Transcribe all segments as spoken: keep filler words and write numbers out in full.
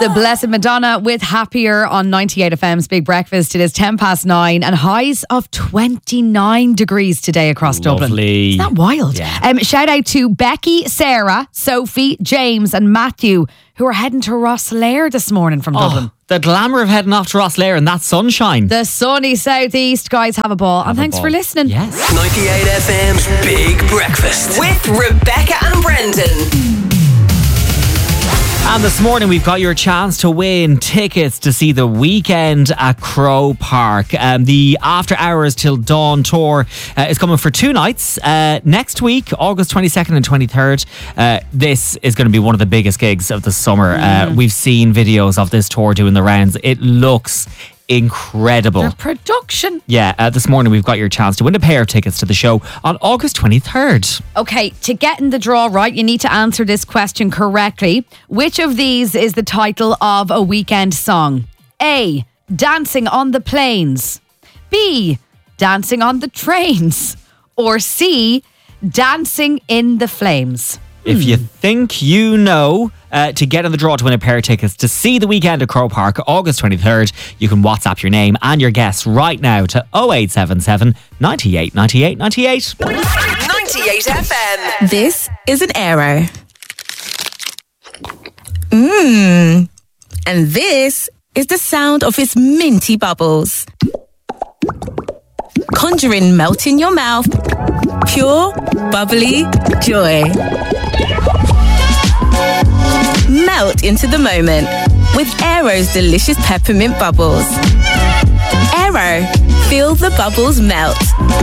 The Blessed Madonna with Happier on ninety-eight F M's Big Breakfast. It is ten past nine and highs of twenty-nine degrees today across Lovely. Dublin. Isn't that wild? Yeah. Um, shout out to Becky, Sarah, Sophie, James and Matthew who are heading to Rosslare this morning from Dublin. Oh, the glamour of heading off to Rosslare and that sunshine. The sunny southeast. Guys, have a ball. Have and a thanks ball. for listening. Yes. ninety-eight F M's Big Breakfast with Rebecca and Brendan. And this morning we've got your chance to win tickets to see The Weeknd at Crow Park. Um, the After Hours Till Dawn tour uh, is coming for two nights. Uh, next week, August twenty-second and twenty-third. Uh, this is going to be one of the biggest gigs of the summer. Mm. Uh, we've seen videos of this tour doing the rounds. It looks incredible. The production. Yeah, uh, this morning we've got your chance to win a pair of tickets to the show on August twenty-third. Okay, to get in the draw right, you need to answer this question correctly. Which of these is the title of a Weeknd song? A. Dancing on the Plains. B. Dancing on the Trains. Or C. Dancing in the Flames. If you think you know, uh, to get in the draw to win a pair of tickets to see The Weeknd at Crow Park August twenty-third, you can WhatsApp your name and your guess right now to oh eight seven seven, ninety-eight, ninety-eight, ninety-eight. ninety-eight F M. This is an Aero. Mmm. And this is the sound of its minty bubbles. Conjuring melt in your mouth. Pure, bubbly joy. Melt into the moment with Aero's delicious peppermint bubbles. Aero, feel the bubbles melt.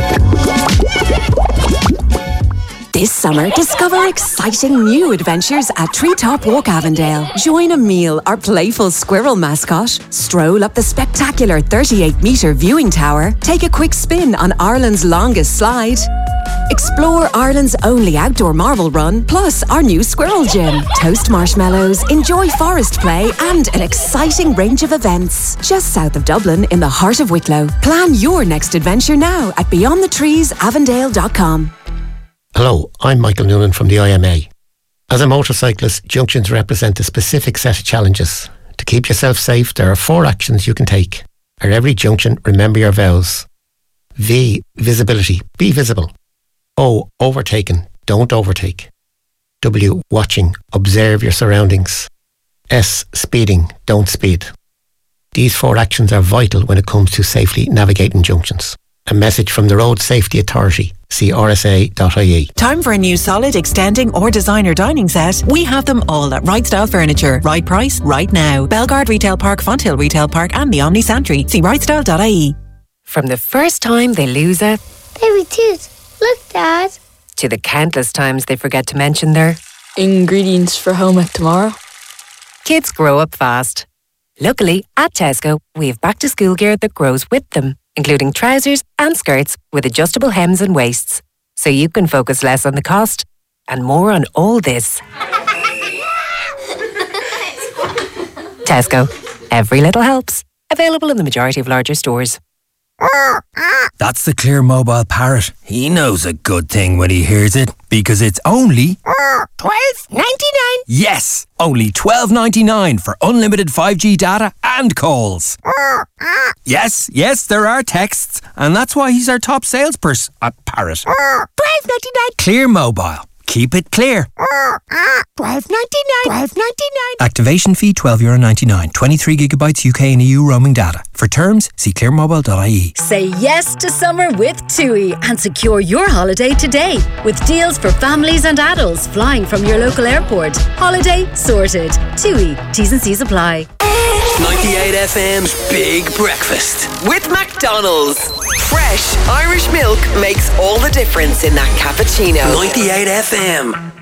This summer, discover exciting new adventures at Treetop Walk Avondale. Join Emile, our playful squirrel mascot. Stroll up the spectacular thirty-eight metre viewing tower. Take a quick spin on Ireland's longest slide. Explore Ireland's only outdoor marble run, plus our new squirrel gym. Toast marshmallows, enjoy forest play and an exciting range of events. Just south of Dublin in the heart of Wicklow. Plan your next adventure now at beyond the trees avondale dot com. Hello, I'm Michael Noonan from the I M A. As a motorcyclist, junctions represent a specific set of challenges. To keep yourself safe, there are four actions you can take. At every junction, remember your vows. V, visibility, be visible. O, overtaken, don't overtake. W, watching, observe your surroundings. S, speeding, don't speed. These four actions are vital when it comes to safely navigating junctions. A message from the Road Safety Authority. See r s a dot I E. Time for a new solid, extending or designer dining set? We have them all at Right Style Furniture. Right price, right now. Belgard Retail Park, Fonthill Retail Park and the Omni Santry. See right style dot I E. From the first time they lose a baby tooth. Look, Dad. To the countless times they forget to mention their ingredients for home ec tomorrow. Kids grow up fast. Luckily, at Tesco, we have back to school gear that grows with them, including trousers and skirts with adjustable hems and waists, so you can focus less on the cost and more on all this. Tesco. Every little helps. Available in the majority of larger stores. That's the Clear Mobile Parrot. He knows a good thing when he hears it, because it's only twelve ninety-nine. Yes, only twelve ninety-nine for unlimited five G data and calls. Yes, yes, there are texts, and that's why he's our top salesperson at Parrot. twelve ninety-nine. Clear Mobile. Keep it clear. twelve ninety-nine. twelve ninety-nine. Activation fee twelve euro ninety-nine. twenty-three gigabytes U K and E U roaming data. For terms, see clear mobile dot I E. Say yes to summer with TUI and secure your holiday today with deals for families and adults flying from your local airport. Holiday sorted. TUI. T's and C's apply. ninety-eight F M's Big Breakfast with McDonald's. Fresh Irish milk makes all the difference in that cappuccino. ninety-eight F M.